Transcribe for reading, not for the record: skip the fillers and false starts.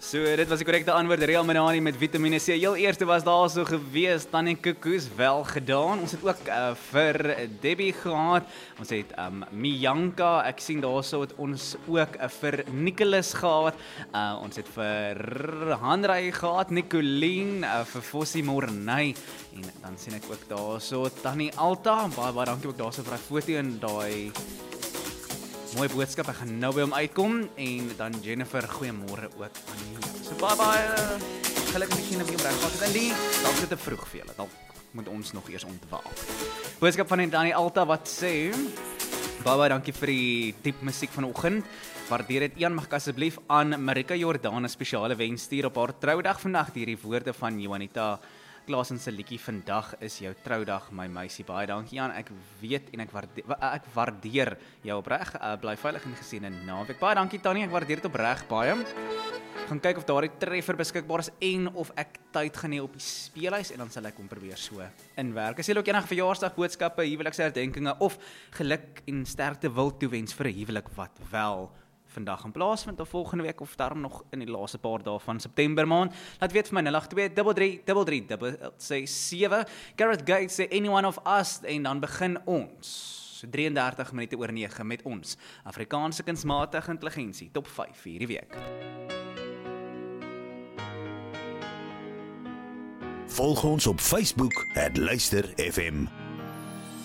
So, dit was die korrekte antwoord, Real Manani met Vitamine C. Heel eerste was daar so gewees, Tannie Kukus, wel gedaan. Ons het ook vir Debbie gehad, ons het Mianka, ek sien daar so het ons ook vir Nicholas gehad, ons het vir Hanrey gehad, Nicoline, vir Fossie Morney, en dan sien ek ook daar so Tannie Alta, baie dankie ook daar so vir die foto en die mooie boodskap, ek gaan nou by hom uitkom, en dan Jennifer, goeiemôre ook aan jou. So baie, gelukkig misschien op jou reg gehad het, en die, dalk dit te vroeg vir julle, dalk moet ons nog eers ontwaak. Boodskap van Tannie Alta wat sê, baie dankie vir die diep musiek vanoggend, waardeer het Ian, mag ek asseblief aan Marika Jordan 'n spesiale wens stuur op haar troudag vandag, hierdie woorde van Juanita Klaasen se liedjie, vandag is jou troudag, my meisie, baie dankie Jan, ek weet en ek waardeer jou opreg, bly veilig en geseënde naweek, baie dankie Tannie, ek waardeer dit opreg baie, gaan kyk of daardie treffer beskikbaar is en of ek tyd gaan hê op die speelhuis en dan sal ek hom probeer so inwerk. As jy ook enige verjaarsdag boodskappe, huweliksherdenkinge of geluk en sterkte wil toewens vir 'n huwelik wat wel vandag in plaasvind of volgende week of daarom nog in die laaste paar dae van September maand. Laat weet vir my 082333367. Gareth Gates sê any one of us en dan begin ons 33 minute oor 9 met ons Afrikaanse kunsmatige intelligensie top 5 vir hierdie week. Volg ons op Facebook @luister FM.